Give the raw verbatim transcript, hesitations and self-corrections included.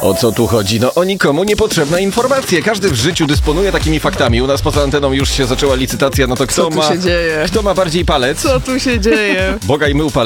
O co tu chodzi? No o nikomu niepotrzebne informacje. Każdy w życiu dysponuje takimi faktami. U nas poza anteną już się zaczęła licytacja, no to kto Co tu ma... się dzieje? Kto ma bardziej palec? Co tu się dzieje? Boga i mył palec.